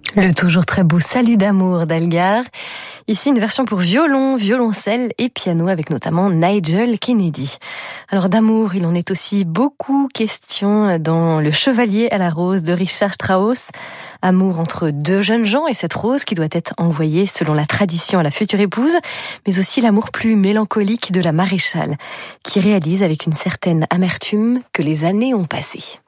Le toujours très beau Salut d'amour d'Elgar. Ici, une version pour violon, violoncelle et piano avec notamment Nigel Kennedy. Alors d'amour, il en est aussi beaucoup question dans Le Chevalier à la rose de Richard Strauss. Amour entre deux jeunes gens et cette rose qui doit être envoyée selon la tradition à la future épouse, mais aussi l'amour plus mélancolique de la maréchale, qui réalise avec une certaine amertume que les années ont passé.